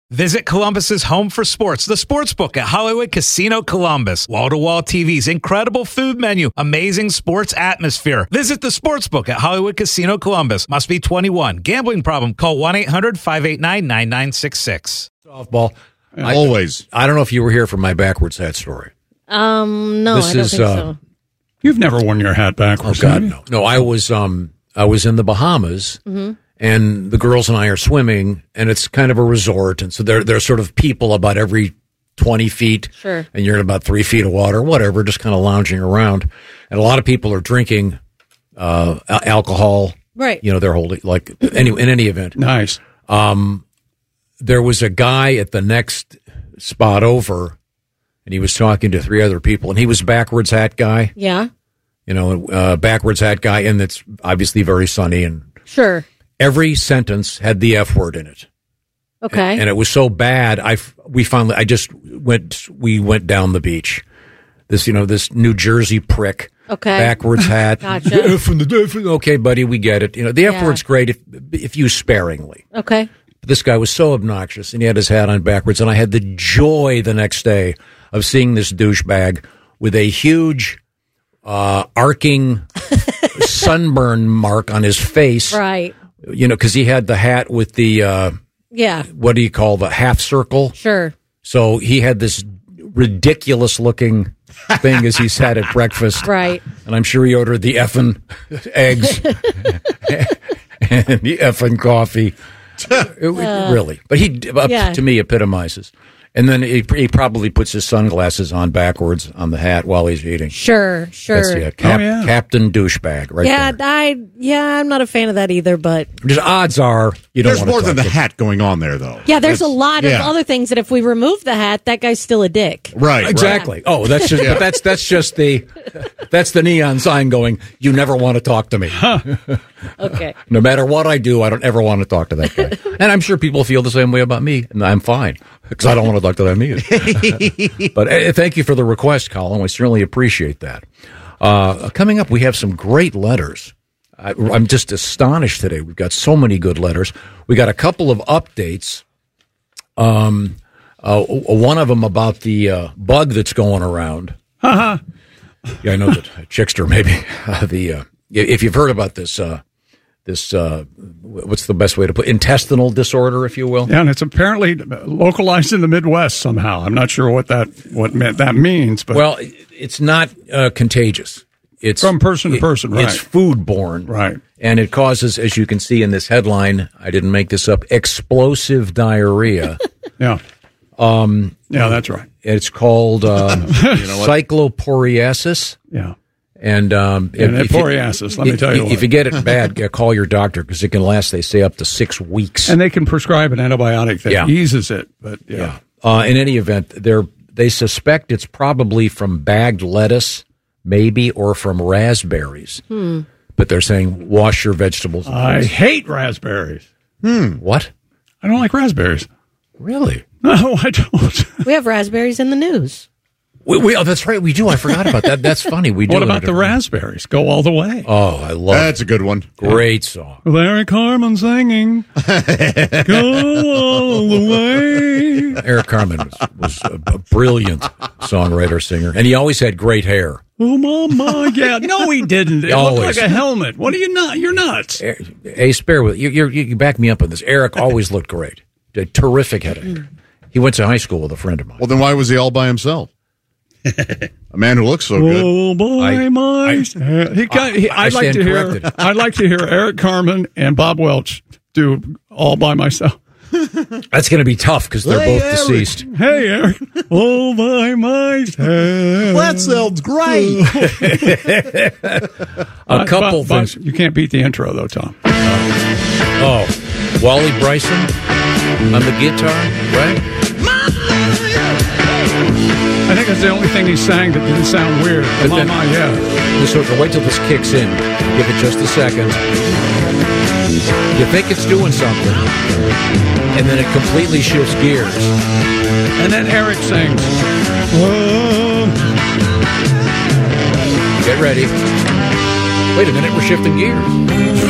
Visit Columbus's home for sports, the Sportsbook at Hollywood Casino Columbus. Wall-to-wall TVs, incredible food menu, amazing sports atmosphere. Visit the Sportsbook at Hollywood Casino Columbus. Must be 21. Gambling problem? Call 1-800-589-9966. Softball. Always. I don't know if you were here for my backwards hat story. No, I don't think so. You've never worn your hat backwards. Oh God, no. No, I was in the Bahamas. Mm-hmm. And the girls and I are swimming, and it's kind of a resort. And so there are sort of people about every 20 feet. Sure. And you're in about 3 feet of water, whatever, just kind of lounging around. And a lot of people are drinking alcohol. Right. You know, they're holding, in any event. Nice. There was a guy at the next spot over, and he was talking to 3 other people, and he was backwards hat guy. Yeah. You know, backwards hat guy, and it's obviously very sunny. And sure. Every sentence had the F word in it. Okay. And it was so bad, we went down the beach. This New Jersey prick. Okay. Backwards hat. Gotcha. The F and the F. Okay, buddy, we get it. You know, the F word's great if used sparingly. Okay. But this guy was so obnoxious, and he had his hat on backwards, and I had the joy the next day of seeing this douchebag with a huge arcing sunburn mark on his face. Right. You know, because he had the hat with the, what do you call the half circle? Sure. So he had this ridiculous looking thing as he sat at breakfast. Right. And I'm sure he ordered the effing eggs and the effing coffee. Really. But he, to me, epitomizes. And then he probably puts his sunglasses on backwards on the hat while he's eating. Sure. That's Captain Douchebag right there. I'm not a fan of that either, but... Just odds are you don't want to There's more than the him. hat going on there, though. Yeah, there's a lot of other things that if we remove the hat, that guy's still a dick. Right. Exactly. Right. Oh, that's just but that's just that's the neon sign going, you never want to talk to me. Okay. No matter what I do, I don't ever want to talk to that guy. And I'm sure people feel the same way about me, and I'm fine. Because I don't want to talk to them either. But thank you for the request, Colin. We certainly appreciate that. Coming up, we have some great letters. I'm just astonished today. We've got so many good letters. We got a couple of updates. One of them about the bug that's going around. Yeah, I know that Chickster maybe. If you've heard about this what's the best way to put intestinal disorder, if you will? Yeah, and it's apparently localized in the Midwest somehow. I'm not sure what that means, but well, it's not contagious. It's from person to person, right? It's foodborne, right? And it causes, as you can see in this headline, I didn't make this up, explosive diarrhea. Yeah, that's right. It's called cycloporiasis. Yeah. And poriasis, let me tell you if you get it bad, call your doctor because it can last, they say, up to 6 weeks. And they can prescribe an antibiotic that eases it. But in any event, they suspect it's probably from bagged lettuce, maybe, or from raspberries. But they're saying wash your vegetables. I hate raspberries. What? I don't like raspberries. Really? No, I don't. We have raspberries in the news. That's right, we do. I forgot about that. That's funny. We do. What about the raspberries? Go all the way. Oh, I love That's a good one. Great song. With Eric Carmen singing. Go all the way. Eric Carmen was a brilliant songwriter, singer, and he always had great hair. Oh, my God. No, he didn't. It always. looked like a helmet. What are you not? You're nuts. Hey, spare with you back me up on this. Eric always looked great. A terrific headache. He went to high school with a friend of mine. Well, then why was he all by himself? A man who looks so good. Oh boy, I'd like to hear Eric Carmen and Bob Welch do All by Myself. That's going to be tough because they're both deceased. Hey, Eric, all by myself. That sounds great. A couple things. You can't beat the intro though, Tom. Wally Bryson on the guitar, right? I think that's the only thing he sang that didn't sound weird. Wait till this kicks in. Give it just a second. You think it's doing something, and then it completely shifts gears. And then Eric sings. Get ready. Wait a minute, we're shifting gears.